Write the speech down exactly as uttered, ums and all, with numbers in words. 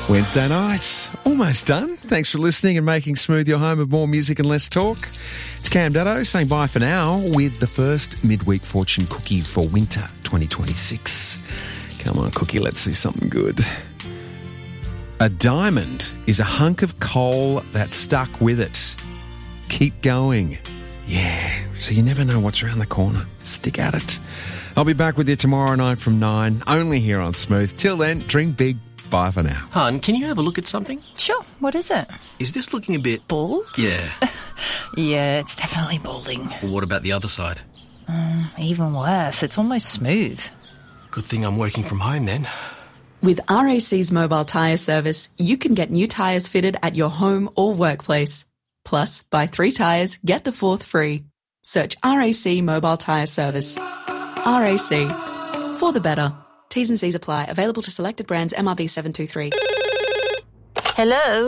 Wednesday night, almost done. Thanks for listening and making Smooth your home of more music and less talk. It's Cam Daddo saying bye for now with the first midweek fortune cookie for winter twenty twenty-six. Come on, cookie, let's do something good. A diamond is a hunk of coal that's stuck with it. Keep going. Yeah, so you never know what's around the corner. Stick at it. I'll be back with you tomorrow night from nine, only here on Smooth. Till then, dream big. Bye for now. Hun, can you have a look at something? Sure, what is it? Is this looking a bit... Bald? Yeah. Yeah, it's definitely balding. Well, what about the other side? Um, even worse, it's almost smooth. Good thing I'm working from home then. With R A C's mobile tyre service, you can get new tyres fitted at your home or workplace. Plus, buy three tyres, get the fourth free. Search R A C Mobile Tyre Service. R A C. For the better. T's and C's apply. Available to selected brands. M R B seven two three. Hello?